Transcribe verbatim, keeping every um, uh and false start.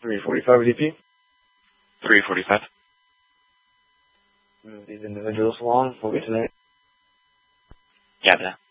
three forty-five D P. three forty-five. Move these individuals along. We'll get tonight. Copy that.